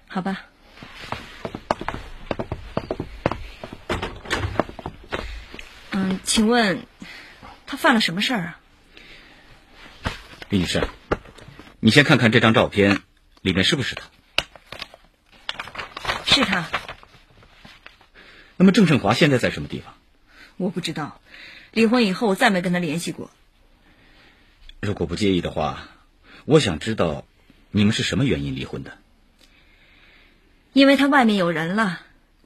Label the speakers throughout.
Speaker 1: 好吧。请问他犯了什么事儿啊？
Speaker 2: 李女士，你先看看这张照片，里面是不是他？
Speaker 1: 是他。
Speaker 2: 那么郑胜华现在在什么地方？
Speaker 1: 我不知道，离婚以后我再没跟他联系过。
Speaker 2: 如果不介意的话，我想知道你们是什么原因离婚的？
Speaker 1: 因为他外面有人了。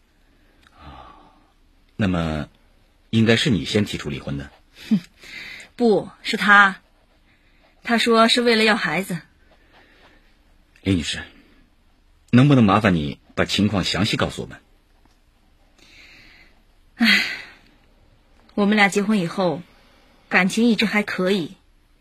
Speaker 2: 那么应该是你先提出离婚的。
Speaker 1: 不是他，他说是为了要孩子。
Speaker 2: 李女士，能不能麻烦你把情况详细告诉我们？
Speaker 1: 我们俩结婚以后感情一直还可以，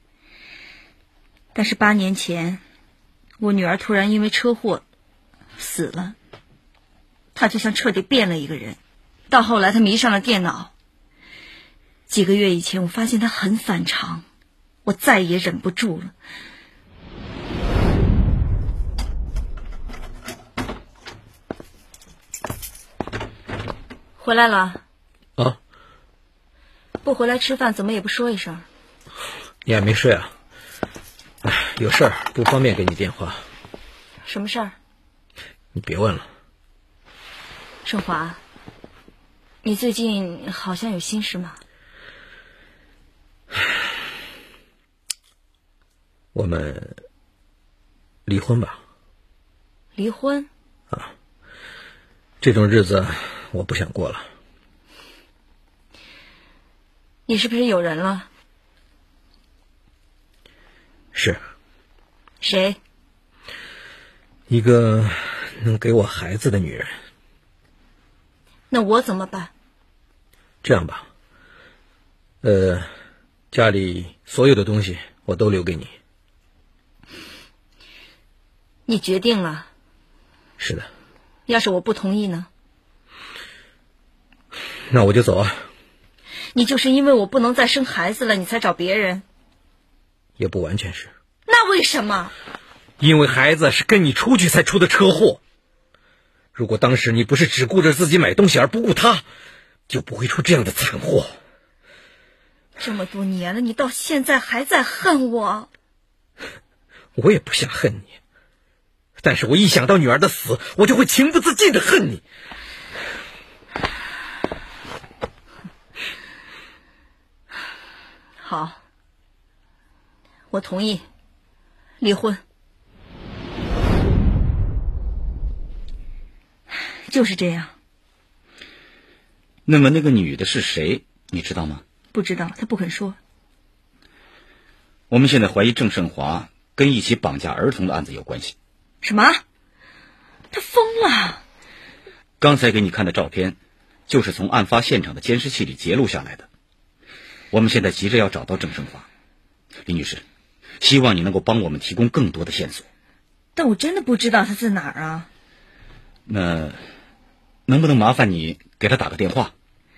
Speaker 1: 但是8年前我女儿突然因为车祸死了，她就像彻底变了一个人。到后来她迷上了电脑，几个月以前我发现她很反常，我再也忍不住了。回来了
Speaker 3: 啊？
Speaker 1: 不回来吃饭怎么也不说一声？
Speaker 3: 你还没睡啊？有事儿不方便给你电话。
Speaker 1: 什么事儿？
Speaker 3: 你别问了。
Speaker 1: 盛华，你最近好像有心事吗？
Speaker 3: 我们离婚吧。
Speaker 1: 离婚？
Speaker 3: 啊，这种日子我不想过了。
Speaker 1: 你是不是有人了？
Speaker 3: 是。
Speaker 1: 谁？
Speaker 3: 一个能给我孩子的女人。
Speaker 1: 那我怎么办？
Speaker 3: 这样吧，家里所有的东西我都留给你。
Speaker 1: 你决定了？
Speaker 3: 是的。
Speaker 1: 要是我不同意呢？
Speaker 3: 那我就走啊。
Speaker 1: 你就是因为我不能再生孩子了，你才找别人？
Speaker 3: 也不完全是。
Speaker 1: 那为什么？
Speaker 3: 因为孩子是跟你出去才出的车祸。如果当时你不是只顾着自己买东西而不顾他，就不会出这样的惨祸。
Speaker 1: 这么多年了，你到现在还在恨我？
Speaker 3: 我也不想恨你，但是我一想到女儿的死，我就会情不自禁的恨你。
Speaker 1: 好，我同意离婚。就是这样。
Speaker 2: 那么那个女的是谁，你知道吗？
Speaker 1: 不知道，她不肯说。
Speaker 2: 我们现在怀疑郑胜华跟一起绑架儿童的案子有关系。
Speaker 1: 什么？他疯了？
Speaker 2: 刚才给你看的照片就是从案发现场的监视器里截录下来的。我们现在急着要找到郑胜华。李女士，希望你能够帮我们提供更多的线索。
Speaker 1: 但我真的不知道他在哪儿啊。
Speaker 2: 那能不能麻烦你给他打个电话？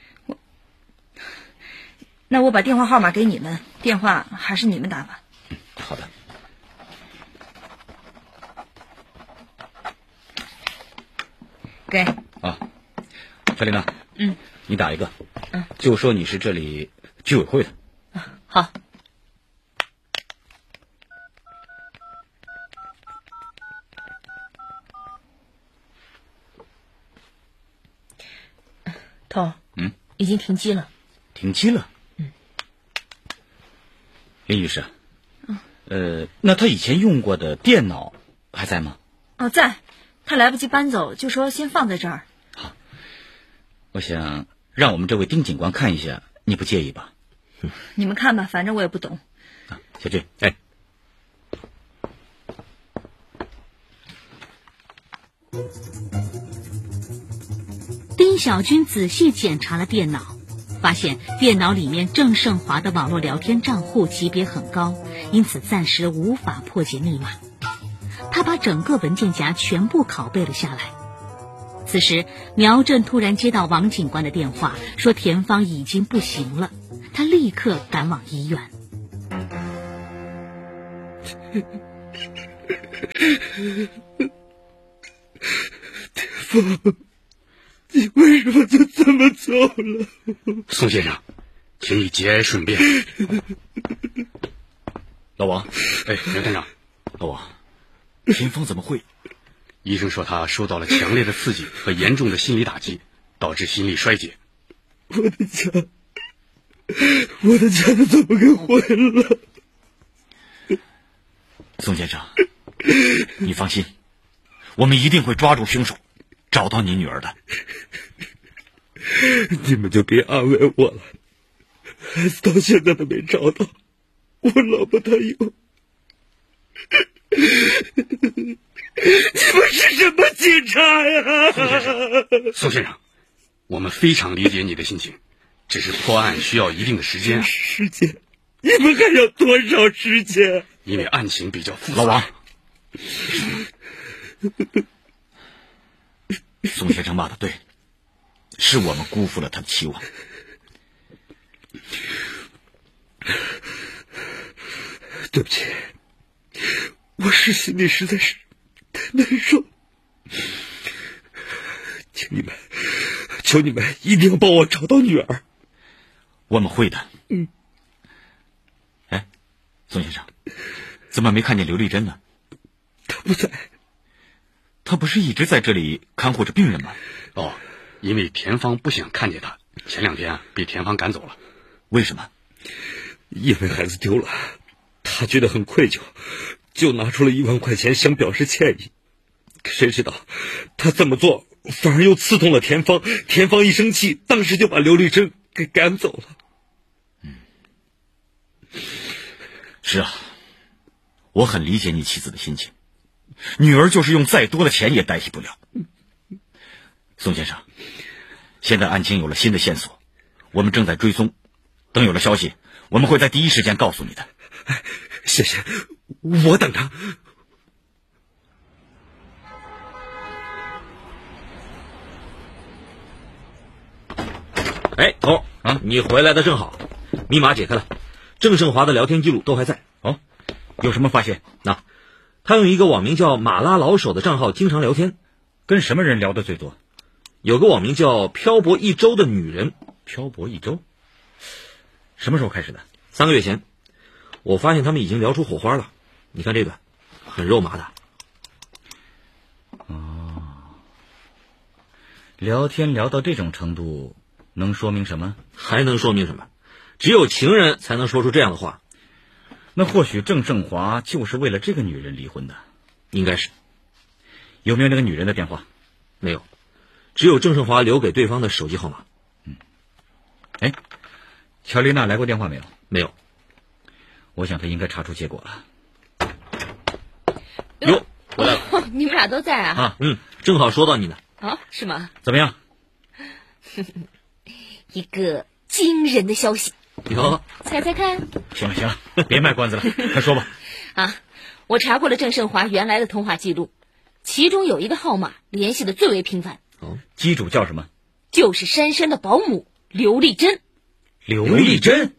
Speaker 1: 那我把电话号码给你们，电话还是你们打吧。
Speaker 2: 好的。
Speaker 1: 给。
Speaker 2: 啊，小丽娜。你打一个。就说你是这里居委会的。
Speaker 1: 好。头。已经停机了。
Speaker 2: 停机了？林女士。那他以前用过的电脑还在吗？
Speaker 1: 在，他来不及搬走，就说先放在这儿。
Speaker 2: 好，我想让我们这位丁警官看一下，你不介意吧？
Speaker 1: 你们看吧，反正我也不懂。
Speaker 2: 小军，
Speaker 4: 丁小军仔细检查了电脑，发现电脑里面郑胜华的网络聊天账户级别很高，因此暂时无法破解密码。他把整个文件夹全部拷贝了下来。此时苗振突然接到王警官的电话，说田芳已经不行了，他立刻赶往医院。
Speaker 5: 你为什么就这么走了？
Speaker 6: 宋先生，请你节哀顺变。
Speaker 2: 老王，
Speaker 6: 刘探长，
Speaker 2: 老王，田芳怎么会？
Speaker 6: 医生说他受到了强烈的刺激和严重的心理打击，导致心力衰竭。
Speaker 5: 我的家都怎么给毁了？
Speaker 2: 宋先生，你放心，我们一定会抓住凶手，找到你女儿的。
Speaker 5: 你们就别安慰我了，孩子到现在都没找到，我老婆她有。你们是什么警察呀？
Speaker 6: 宋先生，我们非常理解你的心情，只是破案需要一定的时间。
Speaker 5: 时间？你们还要多少时间？
Speaker 6: 因为案情比较复杂。
Speaker 2: 老王，宋先生骂的对，是我们辜负了他的期望。
Speaker 5: 对不起，我心里实在是太难受。求你们一定要帮我找到女儿。
Speaker 2: 我们会的。哎，宋先生，怎么没看见刘丽珍呢？
Speaker 5: 她不在。
Speaker 2: 她不是一直在这里看护着病人吗？
Speaker 6: 因为田芳不想看见她，前2天被田芳赶走了。
Speaker 2: 为什么？
Speaker 5: 因为孩子丢了，她觉得很愧疚，就拿出了1万块钱想表示歉意。谁知道她这么做反而又刺痛了田芳，田芳一生气，当时就把刘丽珍给赶走了。
Speaker 2: 是啊，我很理解你妻子的心情，女儿就是用再多的钱也代替不了。宋先生，现在案情有了新的线索，我们正在追踪，等有了消息，我们会在第一时间告诉你的。
Speaker 5: 谢谢，我等他。
Speaker 3: 头啊，你回来的正好，密码解开了，郑胜华的聊天记录都还在。
Speaker 2: 有什么发现？
Speaker 3: 他用一个网名叫马拉老手的账号经常聊天。
Speaker 2: 跟什么人聊的最多？
Speaker 3: 有个网名叫漂泊一周的女人。
Speaker 2: 漂泊一周？什么时候开始的
Speaker 3: ？3个月前。我发现他们已经聊出火花了。你看这段，很肉麻的。
Speaker 2: 聊天聊到这种程度，能说明什么？
Speaker 3: 还能说明什么？只有情人才能说出这样的话。
Speaker 2: 那或许郑胜华就是为了这个女人离婚的。
Speaker 3: 应该是。
Speaker 2: 有没有那个女人的电话？
Speaker 3: 没有，只有郑胜华留给对方的手机号码。
Speaker 2: 乔丽娜来过电话没有？
Speaker 3: 没有。
Speaker 2: 我想她应该查出结果了。
Speaker 3: 哟，回来了。
Speaker 7: 你们俩都在啊？
Speaker 3: 正好说到你呢。
Speaker 7: 是吗？
Speaker 2: 怎么样？
Speaker 7: 一个惊人的消息。猜猜看。
Speaker 2: 行了，别卖关子了，快说吧。
Speaker 7: 我查过了郑胜华原来的通话记录，其中有一个号码联系的最为频繁。
Speaker 2: 机主叫什么？
Speaker 7: 就是珊珊的保姆刘丽珍。
Speaker 2: 刘丽珍？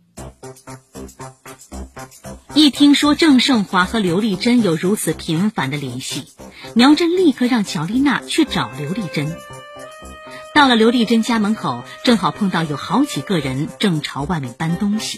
Speaker 4: 一听说郑胜华和刘丽珍有如此频繁的联系，苗真立刻让乔丽娜去找刘丽珍。到了刘丽珍家门口，正好碰到有好几个人正朝外面搬东西。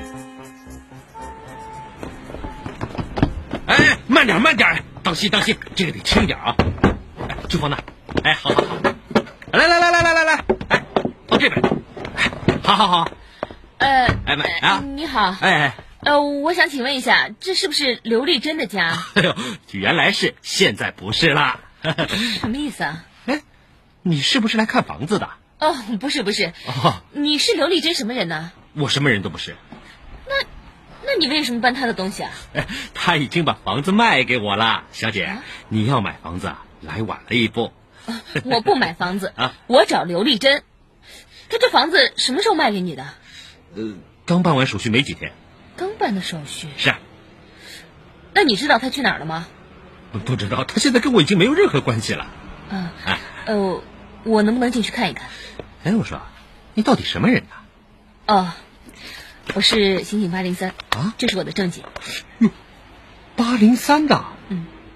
Speaker 3: 慢点，当心，这个得轻点啊！就放那。好，来，放这边。好。
Speaker 7: 你好。我想请问一下，这是不是刘丽珍的家？
Speaker 3: 原来是，现在不是啦。
Speaker 7: 什么意思啊？
Speaker 3: 你是不是来看房子的？
Speaker 7: 不是。你是刘丽珍什么人呢？
Speaker 3: 我什么人都不是。
Speaker 7: 那你为什么搬她的东西啊？
Speaker 3: 他已经把房子卖给我了，小姐，你要买房子来晚了一步。
Speaker 7: 我不买房子我找刘丽珍。她这房子什么时候卖给你的？
Speaker 3: 刚办完手续没几天。
Speaker 7: 刚办的手续？
Speaker 3: 是啊。
Speaker 7: 那你知道她去哪儿了吗？
Speaker 3: 不知道，她现在跟我已经没有任何关系了。
Speaker 7: 我能不能进去看一看？
Speaker 3: 我说，你到底什么人啊？
Speaker 7: 我是刑警803这是我的证件。
Speaker 3: 803的。